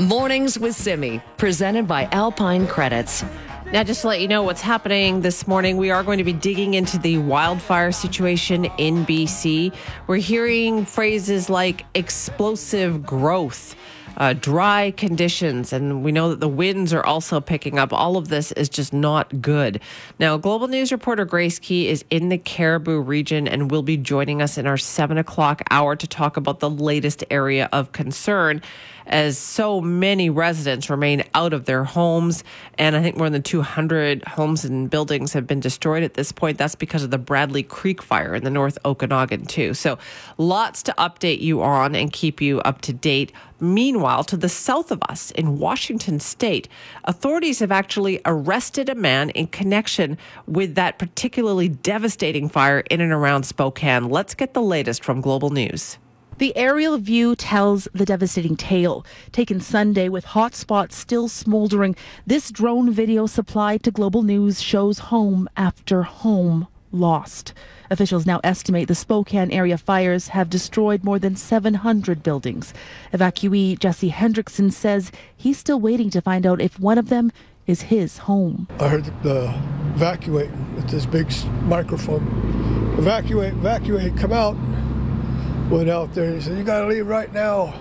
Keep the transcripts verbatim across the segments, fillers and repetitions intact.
Mornings with Simi, presented by Alpine Credits. Now, just to let you know what's happening this morning, we are going to be digging into the wildfire situation in B C. We're hearing phrases like explosive growth, uh, dry conditions, and we know that the winds are also picking up. All of this is just not good. Now, Global News reporter Grace Key is in the Cariboo region and will be joining us in our seven o'clock hour to talk about the latest area of concern, as so many residents remain out of their homes. And I think more than two hundred homes and buildings have been destroyed at this point. That's because of the Bradley Creek fire in the North Okanagan, too. So lots to update you on and keep you up to date. Meanwhile, to the south of us in Washington state, authorities have actually arrested a man in connection with that particularly devastating fire in and around Spokane. Let's get the latest from Global News. The aerial view tells the devastating tale. Taken Sunday with hotspots still smoldering, this drone video supplied to Global News shows home after home lost. Officials now estimate the Spokane area fires have destroyed more than seven hundred buildings. Evacuee Jesse Hendrickson says he's still waiting to find out if one of them is his home. I heard the evacuating with this big microphone. Evacuate, evacuate, come out. Went out there and he said, "You got to leave right now."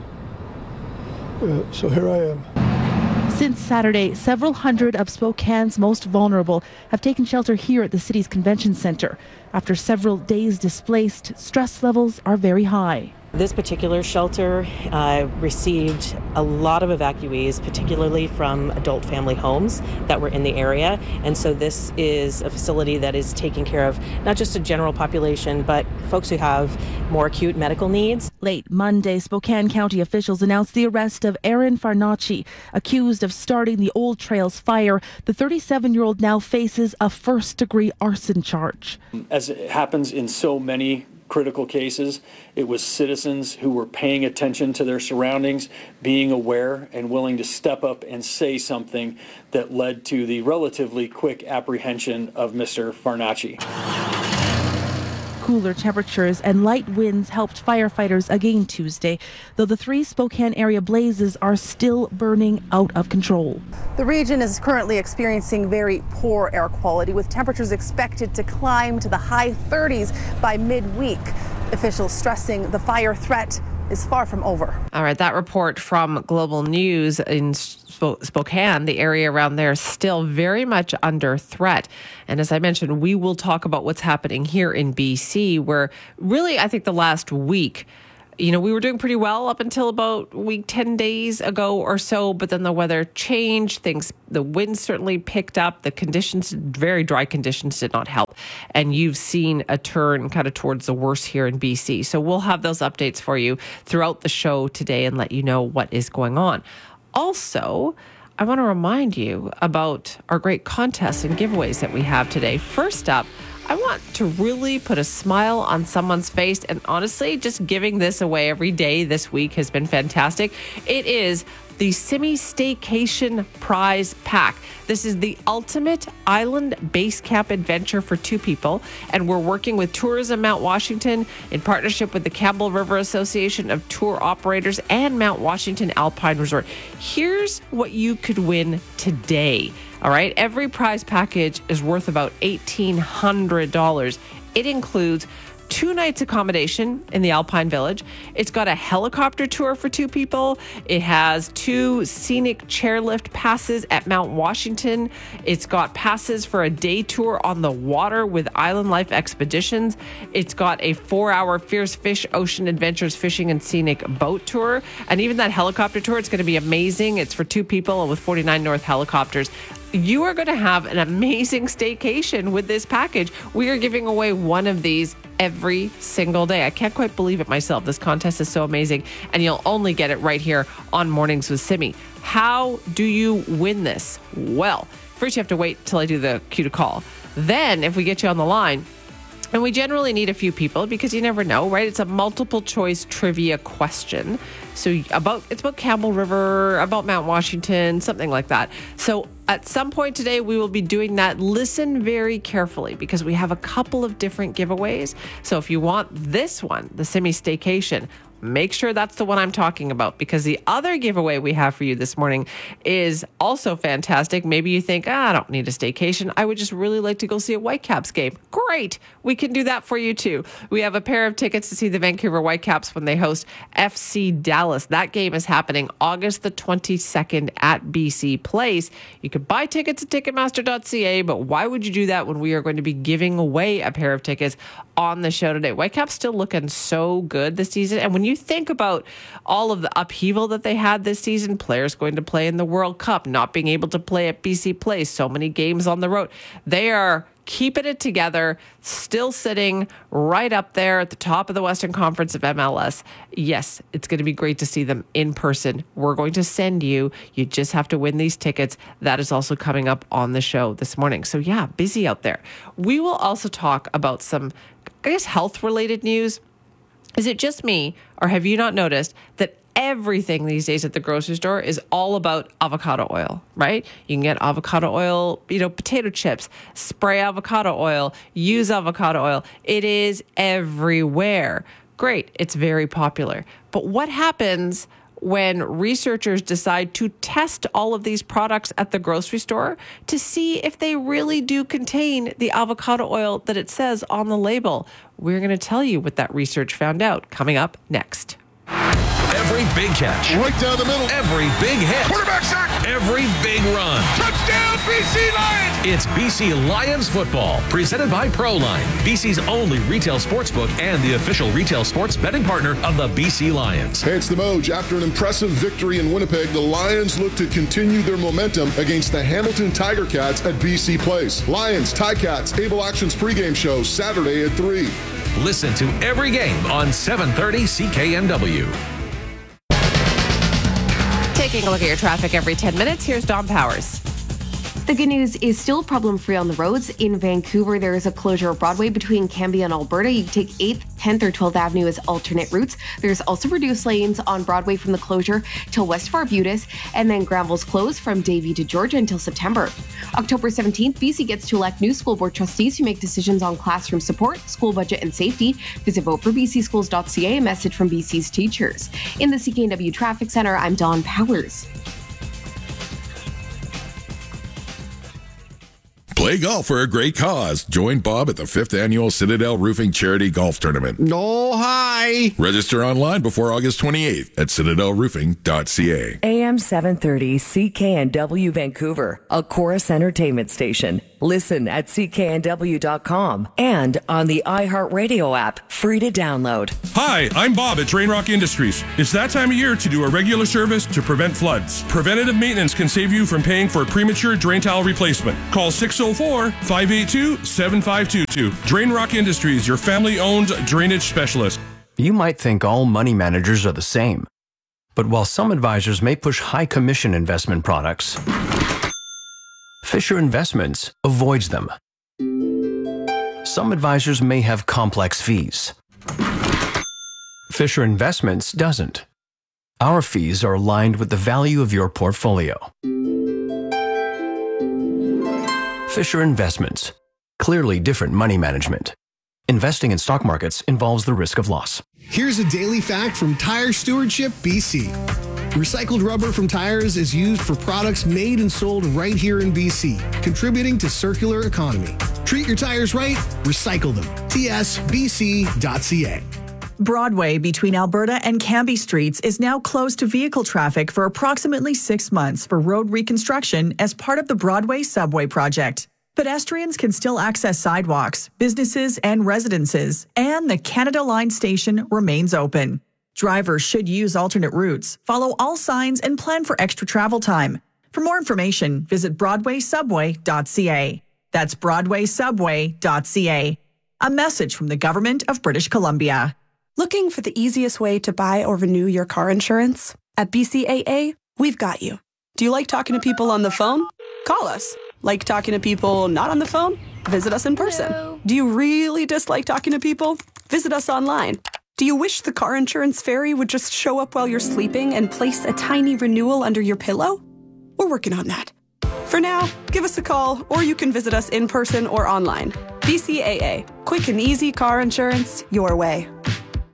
Uh, so here I am. Since Saturday, several hundred of Spokane's most vulnerable have taken shelter here at the city's convention center. After several days displaced, stress levels are very high. This particular shelter uh, received a lot of evacuees, particularly from adult family homes that were in the area. And so this is a facility that is taking care of not just a general population, but folks who have more acute medical needs. Late Monday, Spokane County officials announced the arrest of Aaron Farnacci, accused of starting the Old Trails fire. The thirty-seven-year-old now faces a first-degree arson charge. As it happens in so many critical cases, it was citizens who were paying attention to their surroundings, being aware and willing to step up and say something that led to the relatively quick apprehension of Mister Farnacci. Cooler temperatures and light winds helped firefighters again Tuesday, though the three Spokane area blazes are still burning out of control. The region is currently experiencing very poor air quality, with temperatures expected to climb to the high thirties by midweek. Officials stressing the fire threat is far from over. All right, that report from Global News in Spokane, the area around there, is still very much under threat. And as I mentioned, we will talk about what's happening here in B C, where really I think the last week, you know, we were doing pretty well up until about a week, ten days ago or so, but then the weather changed, things, the wind certainly picked up, the conditions, very dry conditions did not help. And you've seen a turn kind of towards the worst here in B C. So we'll have those updates for you throughout the show today and let you know what is going on. Also, I want to remind you about our great contests and giveaways that we have today. First up, I want to really put a smile on someone's face. And honestly, just giving this away every day this week has been fantastic. It is the Simi Staycation Prize Pack. This is the ultimate island base camp adventure for two people. And we're working with Tourism Mount Washington in partnership with the Campbell River Association of Tour Operators and Mount Washington Alpine Resort. Here's what you could win today. All right, every prize package is worth about eighteen hundred dollars. It includes two nights accommodation in the Alpine Village. It's got a helicopter tour for two people. It has two scenic chairlift passes at Mount Washington. It's got passes for a day tour on the water with Island Life Expeditions. It's got a four-hour Fierce Fish Ocean Adventures fishing and scenic boat tour. And even that helicopter tour, it's going to be amazing. It's for two people with forty-nine North Helicopters. You are going to have an amazing staycation with this package. We are giving away one of these every single day. I can't quite believe it myself. This contest is so amazing, and you'll only get it right here on Mornings with Simi. How do you win this? Well, first you have to wait till I do the cue to call. Then, if we get you on the line, and we generally need a few people because you never know, right? It's a multiple choice trivia question. So about it's about Campbell River, about Mount Washington, something like that. So at some point today, we will be doing that. Listen very carefully because we have a couple of different giveaways. So if you want this one, the Simi Staycation, make sure that's the one I'm talking about, because the other giveaway we have for you this morning is also fantastic. Maybe you think, ah, I don't need a staycation. I would just really like to go see a Whitecaps game. Great. We can do that for you too. We have a pair of tickets to see the Vancouver Whitecaps when they host F C Dallas. That game is happening August the twenty-second at B C Place. You can buy tickets at ticketmaster dot c a, but why would you do that when we are going to be giving away a pair of tickets on the show today? Whitecaps still looking so good this season. And when you think about all of the upheaval that they had this season, players going to play in the World Cup, not being able to play at B C Place, so many games on the road, they are keeping it together, still sitting right up there at the top of the Western Conference of M L S. Yes, it's going to be great to see them in person. We're going to send you. You just have to win these tickets. That is also coming up on the show this morning. So yeah, busy out there. We will also talk about some, I guess, health-related news. Is it just me, or have you not noticed that everything these days at the grocery store is all about avocado oil, right? You can get avocado oil, you know, potato chips, spray avocado oil, use avocado oil. It is everywhere. Great. It's very popular. But what happens when researchers decide to test all of these products at the grocery store to see if they really do contain the avocado oil that it says on the label? We're going to tell you what that research found out coming up next. Every big catch. Right down the middle. Every big hit. Quarterback sack. Every big run. Touchdown, B C Lions. It's B C Lions football, presented by Proline, B C's only retail sportsbook and the official retail sports betting partner of the B C Lions. Hey, it's the Moj. After an impressive victory in Winnipeg, the Lions look to continue their momentum against the Hamilton Tiger Cats at B C Place. Lions, Ticats, Able Actions pregame show Saturday at three. Listen to every game on seven thirty C K N W. Taking a look at your traffic every ten minutes, here's Dawn Powers. The good news is still problem-free on the roads. In Vancouver, there is a closure of Broadway between Cambia and Alberta. You can take eighth, tenth, or twelfth Avenue as alternate routes. There's also reduced lanes on Broadway from the closure till west of Arbutus, and then Granville's closed from Davie to Georgia until September. October seventeenth, B C gets to elect new school board trustees who make decisions on classroom support, school budget, and safety. Visit vote for b c schools dot c a, a message from B C's teachers. In the C K N W Traffic Center, I'm Dawn Powers. Play golf for a great cause. Join Bob at the fifth Annual Citadel Roofing Charity Golf Tournament. Oh, hi. Register online before August twenty-eighth at citadel roofing dot c a. A M seven thirty C K N W Vancouver, a Chorus Entertainment station. Listen at c k n w dot com and on the iHeartRadio app, free to download. Hi, I'm Bob at Drain Rock Industries. It's that time of year to do a regular service to prevent floods. Preventative maintenance can save you from paying for premature drain tile replacement. Call six oh four, five eight two, seven five two two. Drain Rock Industries, your family-owned drainage specialist. You might think all money managers are the same. But while some advisors may push high commission investment products, Fisher Investments avoids them. Some advisors may have complex fees. Fisher Investments doesn't. Our fees are aligned with the value of your portfolio. Fisher Investments. Clearly different money management. Investing in stock markets involves the risk of loss. Here's a daily fact from Tire Stewardship B C. Recycled rubber from tires is used for products made and sold right here in B C, contributing to circular economy. Treat your tires right, recycle them. t s b c dot c a. Broadway between Alberta and Cambie Streets is now closed to vehicle traffic for approximately six months for road reconstruction as part of the Broadway subway project. Pedestrians can still access sidewalks, businesses, and residences, and the Canada Line station remains open. Drivers should use alternate routes, follow all signs, and plan for extra travel time. For more information, visit broadway subway dot c a. That's broadway subway dot c a. A message from the Government of British Columbia. Looking for the easiest way to buy or renew your car insurance? At B C A A, we've got you. Do you like talking to people on the phone? Call us. Like talking to people not on the phone? Visit us in person. Hello. Do you really dislike talking to people? Visit us online. Do you wish the car insurance fairy would just show up while you're sleeping and place a tiny renewal under your pillow? We're working on that. For now, give us a call, or you can visit us in person or online. B C A A, quick and easy car insurance your way.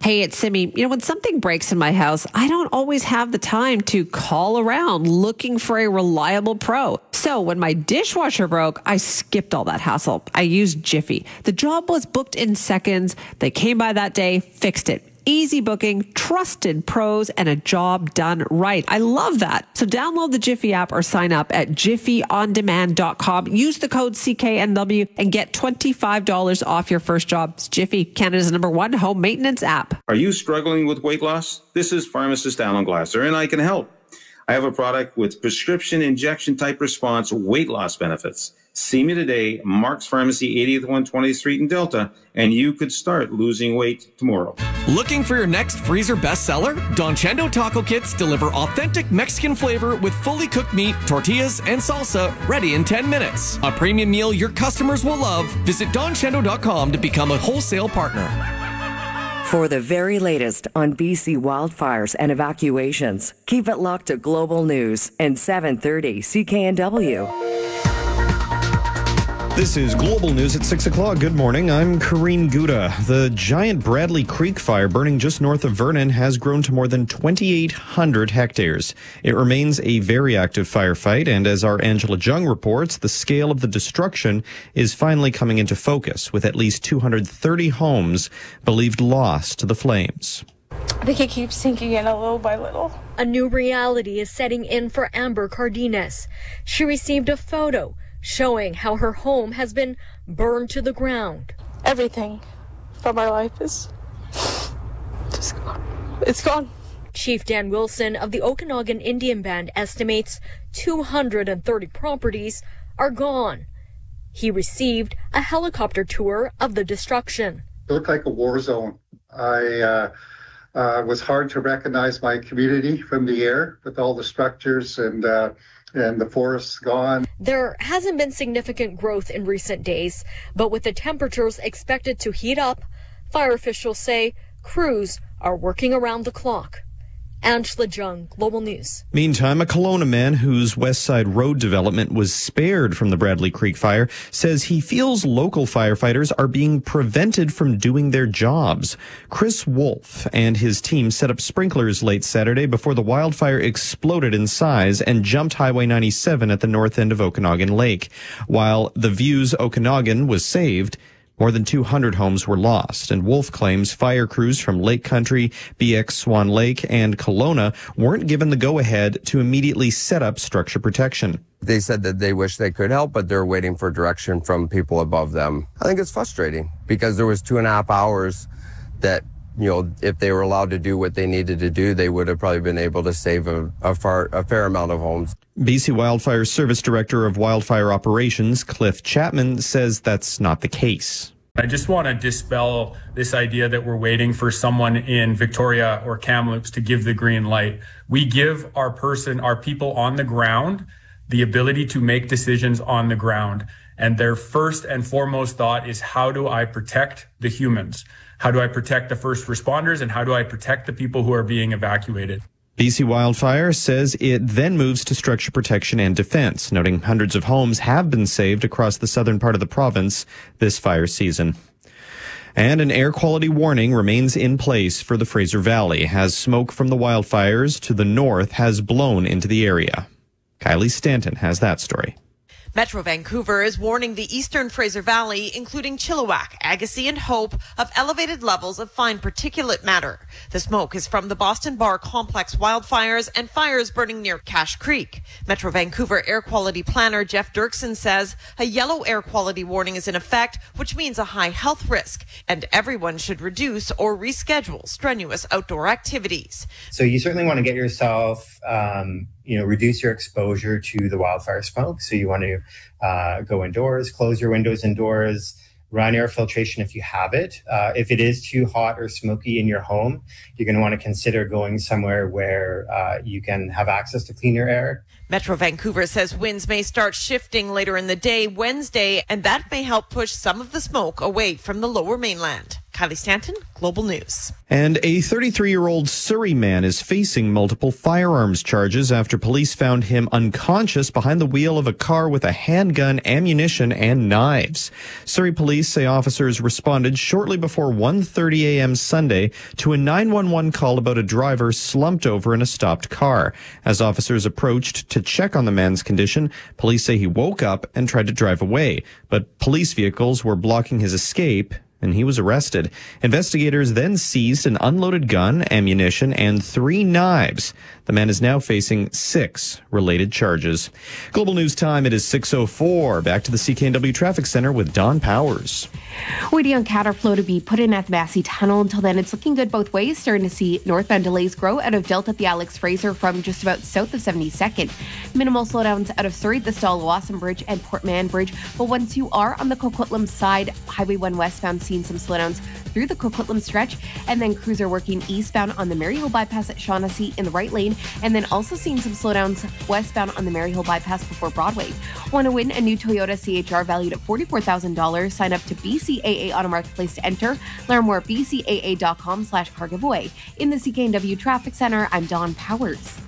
Hey, it's Simi. You know, when something breaks in my house, I don't always have the time to call around looking for a reliable pro. So when my dishwasher broke, I skipped all that hassle. I used Jiffy. The job was booked in seconds. They came by that day, fixed it. Easy booking, trusted pros, and a job done right. I love that. So download the Jiffy app or sign up at jiffy on demand dot com. Use the code C K N W and get twenty-five dollars off your first job. It's Jiffy, Canada's number one home maintenance app. Are you struggling with weight loss? This is pharmacist Alan Glasser, and I can help. I have a product with prescription injection type response weight loss benefits. See me today, Mark's Pharmacy, eightieth one twentieth Street in Delta, and you could start losing weight tomorrow. Looking for your next freezer bestseller? Don Chendo Taco Kits deliver authentic Mexican flavor with fully cooked meat, tortillas, and salsa ready in ten minutes. A premium meal your customers will love. Visit don chendo dot com to become a wholesale partner. For the very latest on B C wildfires and evacuations, keep it locked to Global News and seven thirty C K N W. This is Global News at six o'clock. Good morning. I'm Kareem Gouda. The giant Bradley Creek fire burning just north of Vernon has grown to more than twenty-eight hundred hectares. It remains a very active firefight, and as our Angela Jung reports, the scale of the destruction is finally coming into focus, with at least two hundred thirty homes believed lost to the flames. I think it keeps sinking in a little by little. A new reality is setting in for Amber Cardenas. She received a photo showing how her home has been burned to the ground. Everything from our life is just gone. It's gone. Chief Dan Wilson of the Okanagan Indian Band estimates two hundred thirty properties are gone. He received a helicopter tour of the destruction. It looked like a war zone. I uh, uh, was hard to recognize my community from the air with all the structures and uh, and the forests gone. There hasn't been significant growth in recent days, but with the temperatures expected to heat up, fire officials say crews are working around the clock. Angela Jung, Global News. Meantime, a Kelowna man whose West Side Road development was spared from the Bradley Creek fire says he feels local firefighters are being prevented from doing their jobs. Chris Wolf and his team set up sprinklers late Saturday before the wildfire exploded in size and jumped Highway ninety-seven at the north end of Okanagan Lake. While the Views Okanagan was saved, more than two hundred homes were lost, and Wolf claims fire crews from Lake Country, B X Swan Lake, and Kelowna weren't given the go-ahead to immediately set up structure protection. They said that they wish they could help, but they're waiting for direction from people above them. I think it's frustrating because there was two and a half hours that, you know, if they were allowed to do what they needed to do, they would have probably been able to save a, a, far, a fair amount of homes. B C Wildfire Service Director of Wildfire Operations, Cliff Chapman, says that's not the case. I just want to dispel this idea that we're waiting for someone in Victoria or Kamloops to give the green light. We give our person, our people on the ground, the ability to make decisions on the ground. And their first and foremost thought is, how do I protect the humans? How do I protect the first responders? And how do I protect the people who are being evacuated? B C Wildfire says it then moves to structure protection and defense, noting hundreds of homes have been saved across the southern part of the province this fire season. And an air quality warning remains in place for the Fraser Valley as smoke from the wildfires to the north has blown into the area. Kylie Stanton has that story. Metro Vancouver is warning the eastern Fraser Valley, including Chilliwack, Agassiz, and Hope, of elevated levels of fine particulate matter. The smoke is from the Boston Bar Complex wildfires and fires burning near Cache Creek. Metro Vancouver air quality planner Jeff Dirksen says a yellow air quality warning is in effect, which means a high health risk, and everyone should reduce or reschedule strenuous outdoor activities. So you certainly want to get yourself um, you know, reduce your exposure to the wildfire smoke. So you want to uh, go indoors, close your windows indoors, run air filtration if you have it. Uh, if it is too hot or smoky in your home, you're going to want to consider going somewhere where uh, you can have access to cleaner air. Metro Vancouver says winds may start shifting later in the day Wednesday, and that may help push some of the smoke away from the lower mainland. Kylie Stanton, Global News. And a thirty-three-year-old Surrey man is facing multiple firearms charges after police found him unconscious behind the wheel of a car with a handgun, ammunition, and knives. Surrey police say officers responded shortly before one thirty a.m. Sunday to a nine one one call about a driver slumped over in a stopped car. As officers approached to check on the man's condition, police say he woke up and tried to drive away, but police vehicles were blocking his escape, and he was arrested. Investigators then seized an unloaded gun, ammunition, and three knives. The man is now facing six related charges. Global News Time, it is six oh four. Back to the C K N W Traffic Center with Don Powers. Waiting on counterflow to be put in at the Massey Tunnel. Until then, it's looking good both ways. Starting to see northbound delays grow out of Delta at the Alex Fraser from just about south of seventy-second. Minimal slowdowns out of Surrey, the Stall-Lawson Bridge and Port Mann Bridge. But once you are on the Coquitlam side, Highway one westbound, seeing some slowdowns through the Coquitlam stretch, and then cruiser working eastbound on the Maryhill bypass at Shaughnessy in the right lane, and then also seeing some slowdowns westbound on the Maryhill bypass before Broadway. Want to win a new Toyota C H R valued at forty-four thousand dollars? Sign up to B C A A Auto Marketplace to enter. Learn more at b c a a dot com slash car giveaway. In the C K N W Traffic Center, I'm Dawn Powers.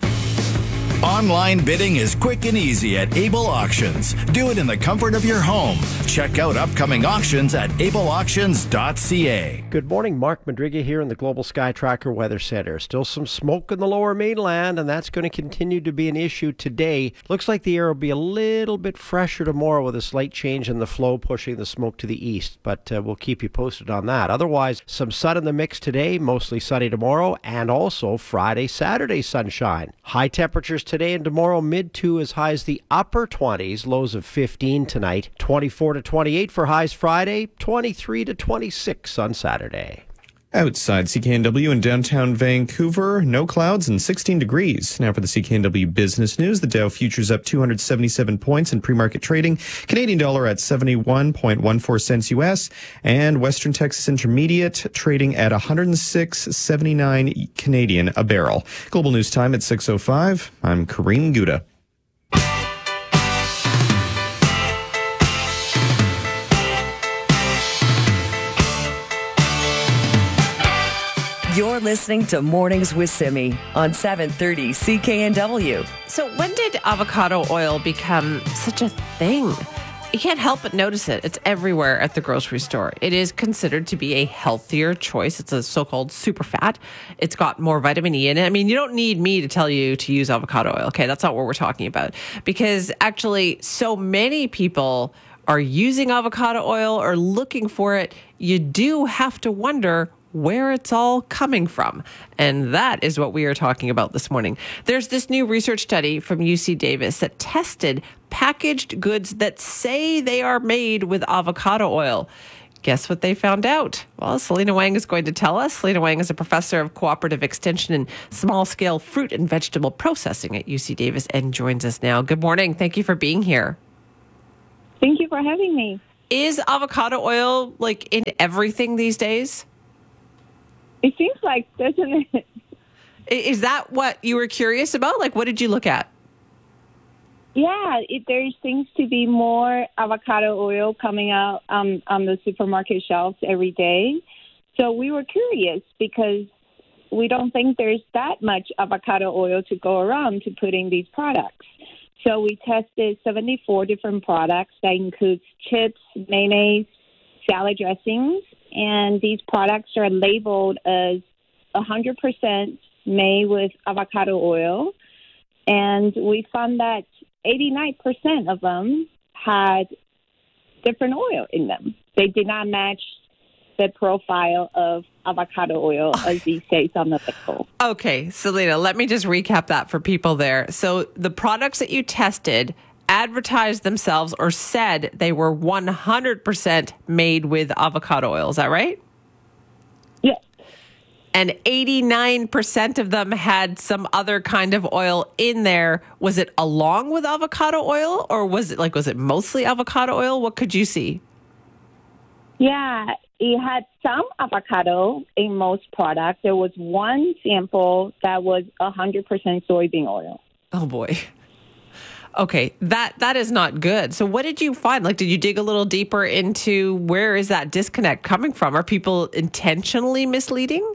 Online bidding is quick and easy at Able Auctions. Do it in the comfort of your home. Check out upcoming auctions at able auctions dot c a. Good morning, Mark Madriga here in the Global Sky Tracker Weather Center. Still some smoke in the lower mainland, and that's going to continue to be an issue today. Looks like the air will be a little bit fresher tomorrow with a slight change in the flow pushing the smoke to the east, but uh, we'll keep you posted on that. Otherwise, some sun in the mix today, mostly sunny tomorrow, and also Friday, Saturday sunshine. High temperatures today and tomorrow, mid to as high as the upper twenties, lows of fifteen tonight, twenty-four to twenty-eight for highs Friday, twenty-three to twenty-six on Saturday. Outside C K N W in downtown Vancouver, no clouds and sixteen degrees. Now for the C K N W Business News, the Dow futures up two hundred seventy-seven points in pre-market trading, Canadian dollar at seventy-one point one four cents U S, and Western Texas Intermediate trading at one hundred six seventy-nine Canadian a barrel. Global News Time at six oh five. I'm Kareem Gouda. You're listening to Mornings with Simi on seven thirty C K N W. So when did avocado oil become such a thing? You can't help but notice it. It's everywhere at the grocery store. It is considered to be a healthier choice. It's a so-called super fat. It's got more vitamin E in it. I mean, you don't need me to tell you to use avocado oil. Okay, that's not what we're talking about. Because actually, so many people are using avocado oil or looking for it. You do have to wonder where it's all coming from. And that is what we are talking about this morning. There's this new research study from U C Davis that tested packaged goods that say they are made with avocado oil. Guess what they found out? Well, Selena Wang is going to tell us. Selena Wang is a professor of cooperative extension and small-scale fruit and vegetable processing at U C Davis and joins us now. Good morning. Thank you for being here. Thank you for having me. Is avocado oil like in everything these days? It seems like, doesn't it? Is that what you were curious about? Like, what did you look at? Yeah, it, there seems to be more avocado oil coming out um, on the supermarket shelves every day. So we were curious because we don't think there's that much avocado oil to go around to put in these products. So we tested seventy-four different products that includes chips, mayonnaise, salad dressings, and these products are labeled as one hundred percent made with avocado oil. And we found that eighty-nine percent of them had different oil in them. They did not match the profile of avocado oil as it says on the label. Okay, Selena, let me just recap that for people there. So the products that you tested advertised themselves or said they were one hundred percent made with avocado oil. Is that right? Yes. And eighty-nine percent of them had some other kind of oil in there. Was it along with avocado oil, or was it like, was it mostly avocado oil? What could you see? Yeah, it had some avocado in most products. There was one sample that was one hundred percent soybean oil. Oh, boy. Okay, that that is not good. So what did you find? Like, did you dig a little deeper into where is that disconnect coming from? Are people intentionally misleading?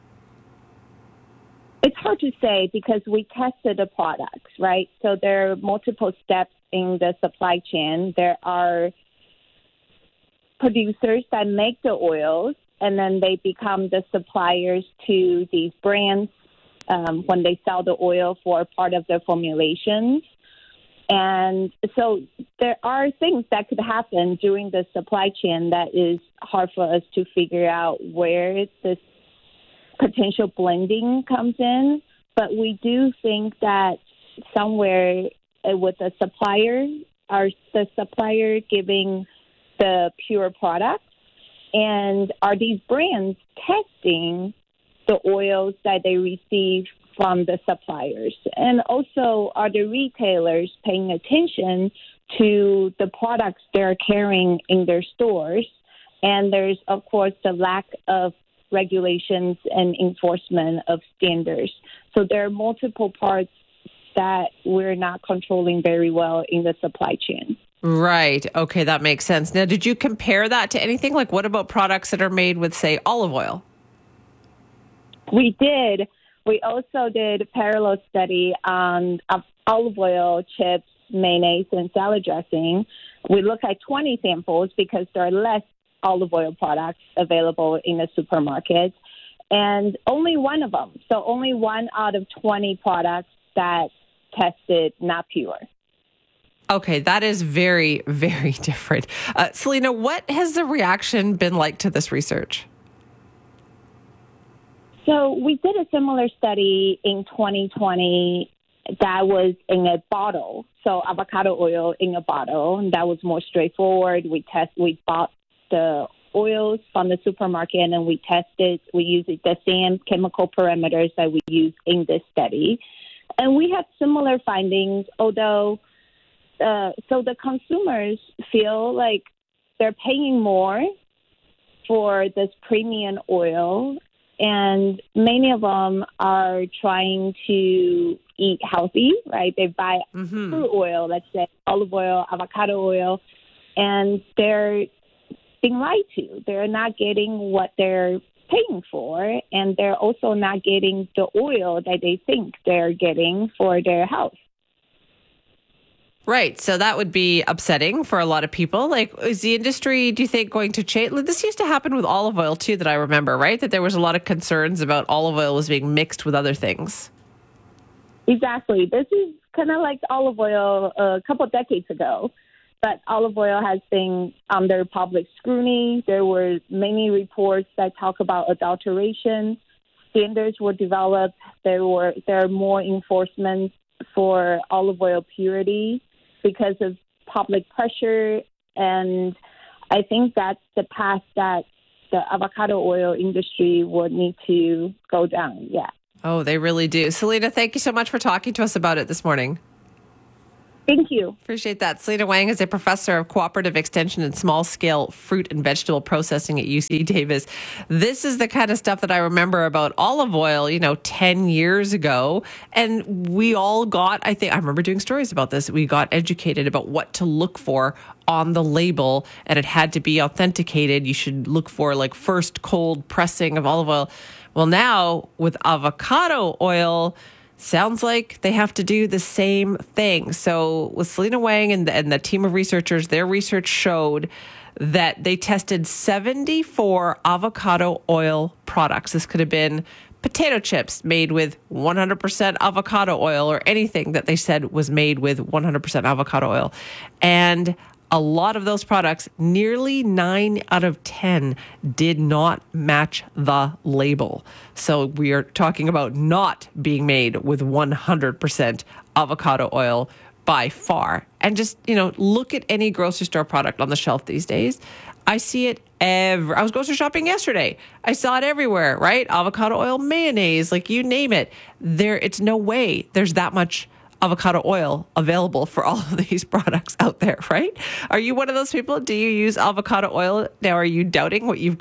It's hard to say because we tested the products, right? So there are multiple steps in the supply chain. There are producers that make the oils, and then they become the suppliers to these brands um, when they sell the oil for part of their formulations. And so there are things that could happen during the supply chain that is hard for us to figure out where this potential blending comes in. But we do think that somewhere uh, with the supplier, are the supplier giving the pure product, and are these brands testing the oils that they receive from the suppliers? And also, are the retailers paying attention to the products they're carrying in their stores? And there's, of course, the lack of regulations and enforcement of standards. So there are multiple parts that we're not controlling very well in the supply chain. Right. Okay, that makes sense. Now, did you compare that to anything? Like, what about products that are made with, say, olive oil? We did. We also did a parallel study on olive oil, chips, mayonnaise, and salad dressing. We looked at twenty samples because there are less olive oil products available in the supermarkets, and only one of them. So only one out of twenty products that tested not pure. Okay, that is very, very different. Uh, Selena, what has the reaction been like to this research? So we did a similar study in twenty twenty that was in a bottle. So avocado oil in a bottle, and that was more straightforward. We test, we bought the oils from the supermarket, and then we tested, we used the same chemical parameters that we used in this study. And we had similar findings, although, uh, so the consumers feel like they're paying more for this premium oil, and many of them are trying to eat healthy, right? They buy mm-hmm. fruit oil, let's say olive oil, avocado oil, and they're being lied to. They're not getting what they're paying for, and they're also not getting the oil that they think they're getting for their health. Right. So that would be upsetting for a lot of people. Like, is the industry, do you think, going to change? This used to happen with olive oil, too, that I remember, right? That there was a lot of concerns about olive oil was being mixed with other things. Exactly. This is kind of like olive oil a couple of decades ago. But olive oil has been under public scrutiny. There were many reports that talk about adulteration. Standards were developed. There were there are more enforcement for olive oil purity because of public pressure. And I think that's the path that the avocado oil industry would need to go down. Yeah. Oh, they really do. Selena, thank you so much for talking to us about it this morning. Thank you. Appreciate that. Selena Wang is a professor of cooperative extension and small-scale fruit and vegetable processing at U C Davis. This is the kind of stuff that I remember about olive oil, you know, ten years ago. And we all got, I think, I remember doing stories about this. We got educated about what to look for on the label, and it had to be authenticated. You should look for, like, first cold pressing of olive oil. Well, now with avocado oil, sounds like they have to do the same thing. So with Selena Wang and the, and the team of researchers, their research showed that they tested seventy-four avocado oil products. This could have been potato chips made with one hundred percent avocado oil, or anything that they said was made with one hundred percent avocado oil. And a lot of those products, nearly nine out of ten, did not match the label. So we are talking about not being made with one hundred percent avocado oil by far. And just, you know, look at any grocery store product on the shelf these days. I see it every, I was grocery shopping yesterday. I saw it everywhere, right? Avocado oil, mayonnaise, like you name it. There, it's no way there's that much avocado oil available for all of these products out there, right? Are you one of those people? Do you use avocado oil? Now, are you doubting what you've got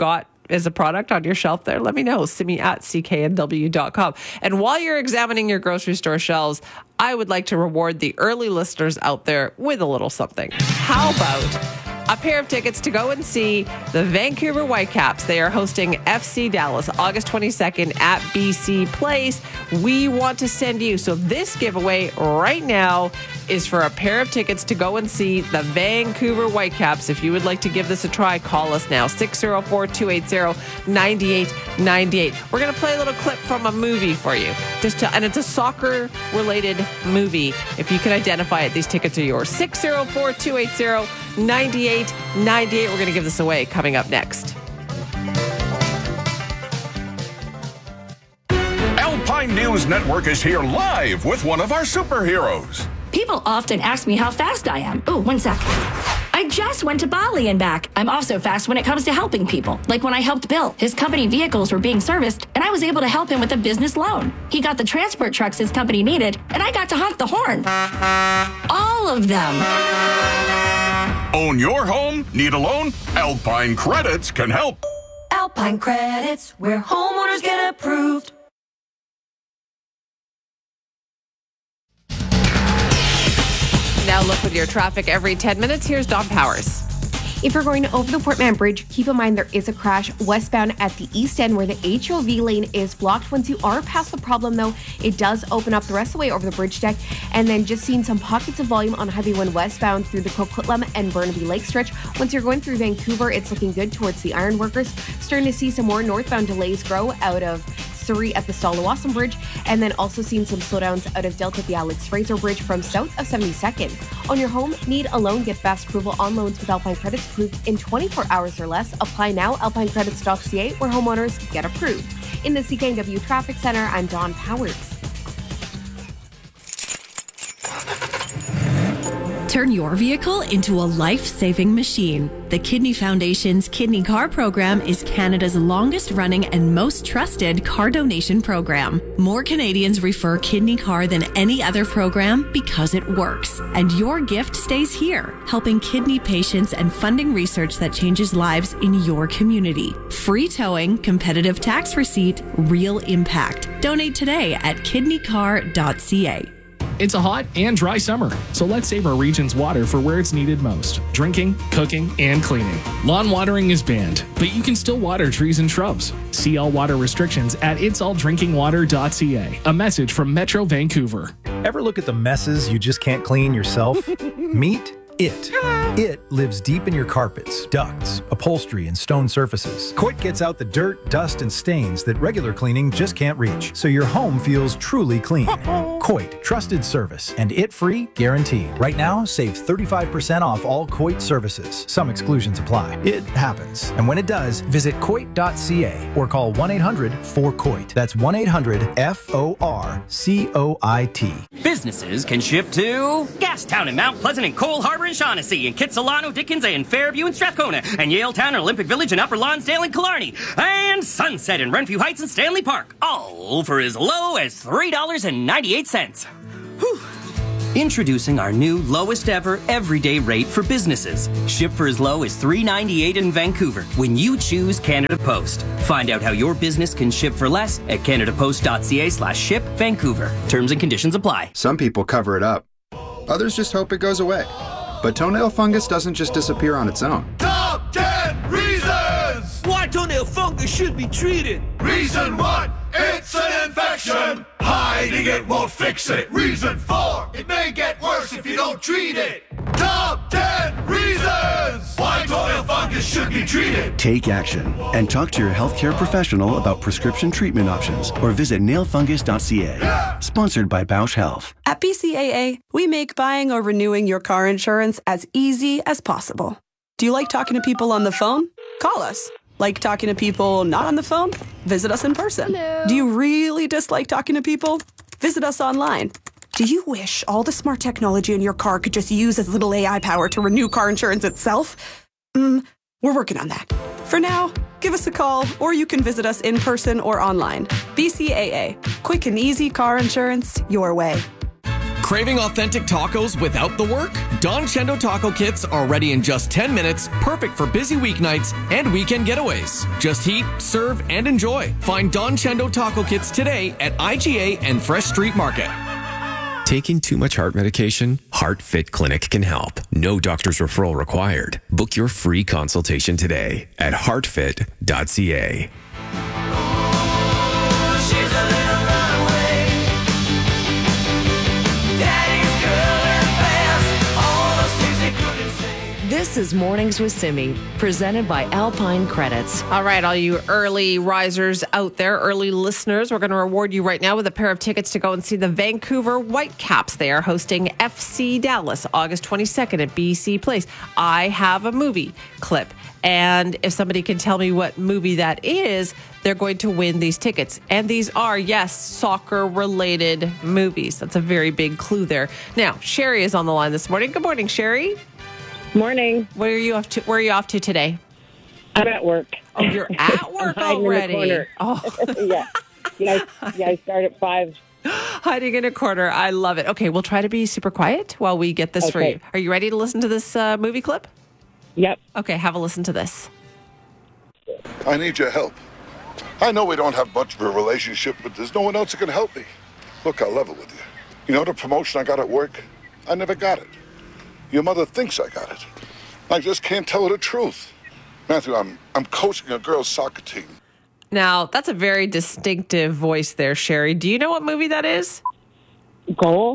is a product on your shelf there, let me know. Simi at C K N W dot com. And while you're examining your grocery store shelves, I would like to reward the early listeners out there with a little something. How about a pair of tickets to go and see the Vancouver Whitecaps? They are hosting F C Dallas August twenty-second at B C Place. We want to send you. So this giveaway right now is for a pair of tickets to go and see the Vancouver Whitecaps. If you would like to give this a try, call us now, six oh four, two eight zero, nine eight nine eight. We're going to play a little clip from a movie for you. Just to, and it's a soccer-related movie. If you can identify it, these tickets are yours. six oh four, two eight zero, nine eight nine eight. We're going to give this away coming up next. Alpine News Network is here live with one of our superheroes. People often ask me how fast I am. Oh, one sec. I just went to Bali and back. I'm also fast when it comes to helping people. Like when I helped Bill. His company vehicles were being serviced, and I was able to help him with a business loan. He got the transport trucks his company needed, and I got to honk the horn. All of them. Own your home? Need a loan? Alpine Credits can help. Alpine Credits, where homeowners get approved. Now look with your traffic every ten minutes. Here's Dawn Powers. If you're going over the Port Mann Bridge, keep in mind there is a crash westbound at the east end where the H O V lane is blocked. Once you are past the problem, though, it does open up the rest of the way over the bridge deck. And then just seeing some pockets of volume on Highway one westbound through the Coquitlam and Burnaby Lake stretch. Once you're going through Vancouver, it's looking good towards the Ironworkers. Starting to see some more northbound delays grow out of Surrey at the Stallawasam Bridge, and then also seeing some slowdowns out of Delta at the Alex Fraser Bridge from south of seventy-second. On your home, need a loan, get fast approval on loans with Alpine Credits approved in twenty-four hours or less. Apply now, alpine credits dot c a, where homeowners get approved. In the C K N W Traffic Center, I'm Dawn Powers. Turn your vehicle into a life-saving machine. The Kidney Foundation's Kidney Car program is Canada's longest-running and most trusted car donation program. More Canadians refer Kidney Car than any other program because it works. And your gift stays here, helping kidney patients and funding research that changes lives in your community. Free towing, competitive tax receipt, real impact. Donate today at kidney car dot c a. It's a hot and dry summer, so let's save our region's water for where it's needed most: drinking, cooking, and cleaning. Lawn watering is banned, but you can still water trees and shrubs. See all water restrictions at its all drinking water dot c a. A message from Metro Vancouver. Ever look at the messes you just can't clean yourself? Meet It. It lives deep in your carpets, ducts, upholstery, and stone surfaces. Coit gets out the dirt, dust, and stains that regular cleaning just can't reach, so your home feels truly clean. Coit, trusted service, and it-free guaranteed. Right now, save thirty-five percent off all Coit services. Some exclusions apply. It happens. And when it does, visit coit dot c a or call one eight hundred four coit. That's one eight hundred F O R C O I T. Businesses can ship to Gastown in Mount Pleasant and Cole Harbor and Shaughnessy, and Kitsilano, Dickens, and Fairview and Strathcona, and Yaletown and Olympic Village and Upper Lonsdale and Killarney, and Sunset and Renfrew Heights and Stanley Park, all for as low as three dollars and ninety-eight cents. Whew. Introducing our new lowest ever everyday rate for businesses. Ship for as low as three dollars and ninety-eight cents in Vancouver when you choose Canada Post. Find out how your business can ship for less at canada post dot c a slash ship Vancouver. Terms and conditions apply. Some people cover it up. Others just hope it goes away. But toenail fungus doesn't just disappear on its own. Top ten reasons why toenail fungus should be treated. Reason one, it's an infection. Hiding it won't fix it. Reason four, it may get worse if you don't treat it. Top ten reasons why toenail fungus should be treated. Take action and talk to your healthcare professional about prescription treatment options or visit nail fungus dot c a. Yeah. Sponsored by Bausch Health. At B C A A, we make buying or renewing your car insurance as easy as possible. Do you like talking to people on the phone? Call us. Like talking to people not on the phone? Visit us in person. Hello. Do you really dislike talking to people? Visit us online. Do you wish all the smart technology in your car could just use as little A I power to renew car insurance itself? Mm, we're working on that. For now, give us a call, or you can visit us in person or online. B C A A. Quick and easy car insurance your way. Craving authentic tacos without the work? Don Chendo taco kits are ready in just ten minutes, perfect for busy weeknights and weekend getaways. Just heat, serve, and enjoy. Find Don Chendo taco kits today at I G A and Fresh Street Market. Taking too much heart medication? HeartFit Clinic can help. No doctor's referral required. Book your free consultation today at heart fit dot c a. This is Mornings with Simi, presented by Alpine Credits. All right, all you early risers out there, early listeners, we're going to reward you right now with a pair of tickets to go and see the Vancouver Whitecaps. They are hosting F C Dallas August twenty-second at B C Place. I have a movie clip, and if somebody can tell me what movie that is, they're going to win these tickets. And these are, yes, soccer-related movies. That's a very big clue there. Now, Sherry is on the line this morning. Good morning, Sherry. Morning. Where are you off to? Where are you off to today? I'm at work. Oh, you're at work already. Oh, yeah. Yeah. I, yeah. I start at five. Hiding in a corner. I love it. Okay, we'll try to be super quiet while we get this okay. for you. Are you ready to listen to this uh, movie clip? Yep. Okay, have a listen to this. I need your help. I know we don't have much of a relationship, but there's no one else who can help me. Look, I'll level with you. You know the promotion I got at work? I never got it. Your mother thinks I got it. I just can't tell her the truth. Matthew, I'm I'm coaching a girls' soccer team. Now, that's a very distinctive voice there, Sherry. Do you know what movie that is? Goal.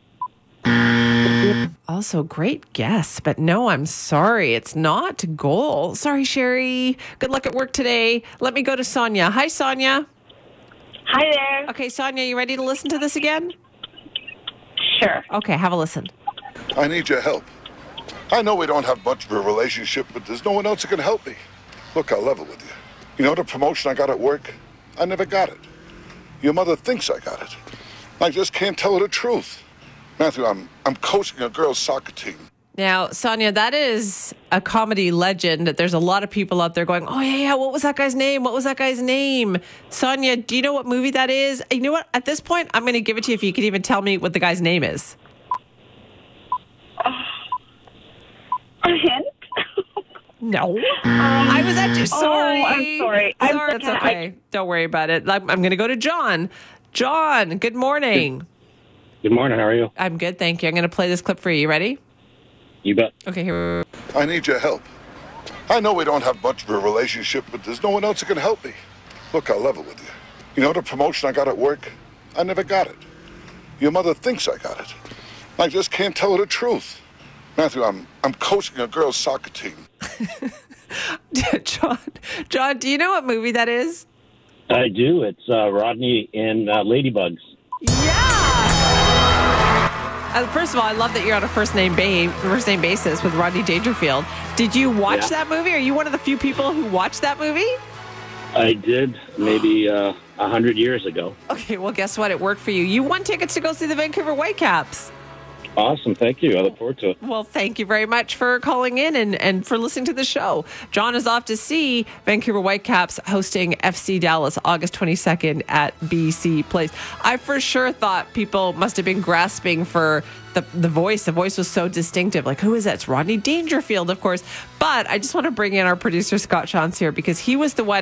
Also, great guess, but no, I'm sorry. It's not Goal. Sorry, Sherry. Good luck at work today. Let me go to Sonia. Hi, Sonia. Hi there. Okay, Sonia, you ready to listen to this again? Sure. Okay, have a listen. I need your help. I know we don't have much of a relationship, but there's no one else who can help me. Look, I'll level with you. You know the promotion I got at work? I never got it. Your mother thinks I got it. I just can't tell her the truth. Matthew, I'm I'm coaching a girls' soccer team. Now, Sonia, that is a comedy legend. There's a lot of people out there going, oh, yeah, yeah, what was that guy's name? What was that guy's name? Sonia, do you know what movie that is? You know what? At this point, I'm going to give it to you if you can even tell me what the guy's name is. A hint? No. Um, I was actually sorry. Oh, I'm sorry. Sorry, I'm, it's okay. I, Don't worry about it. I'm, I'm going to go to John. John, good morning. Good, good morning. How are you? I'm good, thank you. I'm going to play this clip for you. You ready? You bet. Okay, here. I need your help. I know we don't have much of a relationship, but there's no one else who can help me. Look, I'll level with you. You know the promotion I got at work? I never got it. Your mother thinks I got it. I just can't tell her the truth. Matthew, I'm I'm coaching a girls' soccer team. John, John, do you know what movie that is? I do. It's uh, Rodney in uh, Ladybugs. Uh, first of all, I love that you're on a first name ba- first name basis with Rodney Dangerfield. Did you watch Yeah. that movie? Are you one of the few people who watched that movie? I did maybe uh, a hundred years ago. Okay, well, guess what? It worked for you. You won tickets to go see the Vancouver Whitecaps. Awesome. Thank you. I look forward to it. Well, thank you very much for calling in and, and for listening to the show. John is off to see Vancouver Whitecaps hosting F C Dallas August twenty-second at B C Place. I for sure thought people must have been grasping for the, the voice. The voice was so distinctive. Like, who is that? It's Rodney Dangerfield, of course. But I just want to bring in our producer, Scott Shantz, here because he was the one